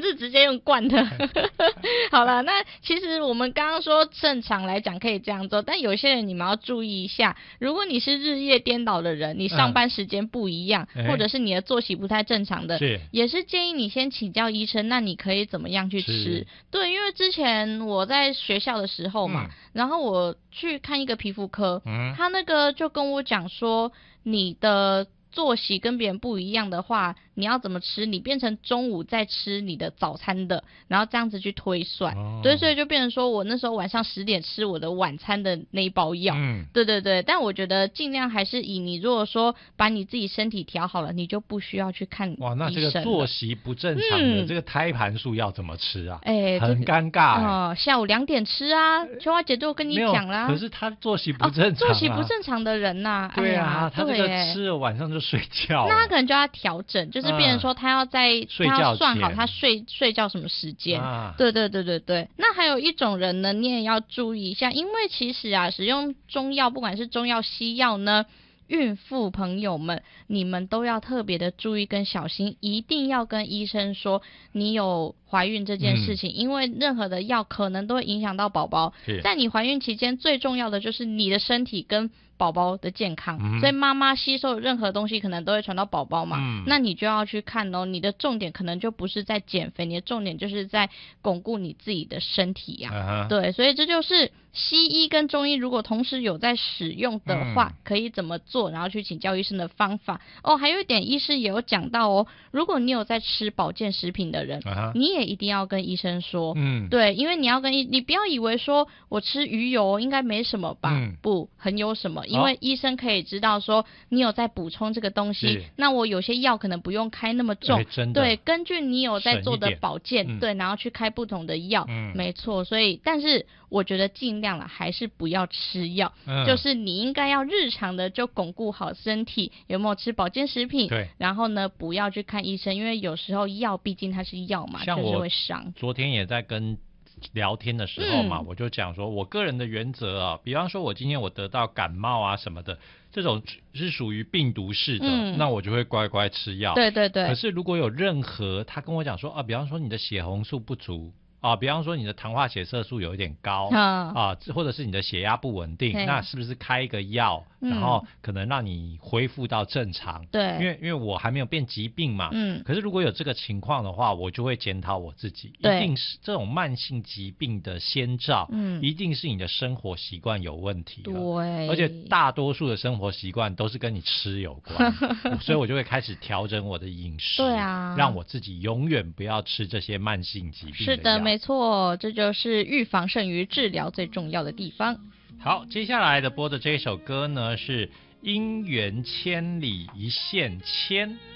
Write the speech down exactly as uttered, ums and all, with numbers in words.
是直接用灌的？好了，那其实我们刚刚说正常来讲可以这样做，但有些人你们要注意一下，如果你是日夜颠倒的人，你上班时间不一样、嗯、或者是你的作息不太正常的，是也是建议你先请教医生，那你可以怎么样去吃？对，因为之前我在学校的时候嘛、嗯、然后我去看一个皮肤科、嗯、他那个就跟我讲说，你的作息跟别人不一样的话，你要怎么吃？你变成中午再吃你的早餐的，然后这样子去推算，哦、对，所以就变成说我那时候晚上十点吃我的晚餐的那一包药，嗯，对对对。但我觉得尽量还是以你如果说把你自己身体调好了，你就不需要去看医生了。 哇，那这个作息不正常的、嗯、这个胎盘素要怎么吃啊？ 哎， 很尴尬、欸。 哦、呃，下午两点吃啊，秋花姐都跟你讲啦。 可是他作息不正常、啊哦， 作息不正常的人呐、啊， 对啊， 哎、 他这个吃了晚上就睡觉， 那他可能就要调整，就是变成说他要在、嗯、他要算好他睡睡觉什么时间、啊。对对对对对。那还有一种人呢，你也要注意一下，因为其实啊，使用中药，不管是中药西药呢，孕妇朋友们，你们都要特别的注意跟小心，一定要跟医生说你有怀孕这件事情、嗯、因为任何的药可能都会影响到宝宝。在你怀孕期间最重要的就是你的身体跟宝宝的健康、嗯、所以妈妈吸收任何东西可能都会传到宝宝嘛、嗯、那你就要去看哦，你的重点可能就不是在减肥，你的重点就是在巩固你自己的身体呀、啊 uh-huh. 对，所以这就是西医跟中医如果同时有在使用的话、嗯、可以怎么做，然后去请教医生的方法哦。还有一点医师也有讲到哦，如果你有在吃保健食品的人、uh-huh. 你也一定要跟医生说，嗯，对，因为你要跟医你不要以为说我吃鱼油应该没什么吧、嗯、不，很有什么，因为医生可以知道说你有在补充这个东西，那我有些药可能不用开那么重，真的，对，根据你有在做的保健、嗯、对，然后去开不同的药、嗯、没错。所以但是我觉得尽量啦还是不要吃药、嗯、就是你应该要日常的就巩固好身体，有没有吃保健食品，对，然后呢不要去看医生，因为有时候药毕竟它是药嘛，确实会伤。 昨天也在跟聊天的时候嘛、嗯、我就讲说我个人的原则啊，比方说我今天我得到感冒啊什么的，这种是属于病毒式的、嗯、那我就会乖乖吃药， 对对对。 可是如果有任何他跟我讲说啊，比方说你的血红素不足啊，比方说你的糖化血色素有一点高、嗯、啊，或者是你的血压不稳定，那是不是开一个药、嗯、然后可能让你恢复到正常？对，因为因为我还没有变疾病嘛，嗯，可是如果有这个情况的话，我就会检讨我自己，一定是这种慢性疾病的先兆，嗯，一定是你的生活习惯有问题了，对，而且大多数的生活习惯都是跟你吃有关，所以我就会开始调整我的饮食，对啊，让我自己永远不要吃这些慢性疾病的药。 是的，没错，这就是预防胜于治疗最重要的地方。 好，接下来的播的这首歌呢是姻缘千里一线牵。